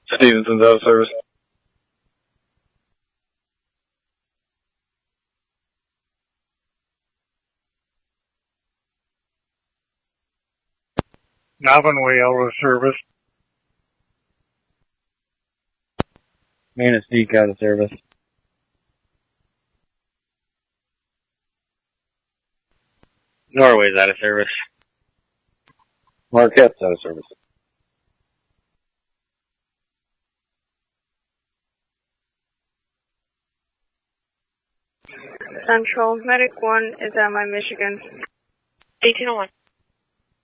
Stevenson's out of service. Novenway out of service. Manistee out of service. Norway's out of service. Marquette's out of service. Central, Medic 1 is at my Michigan. 1801.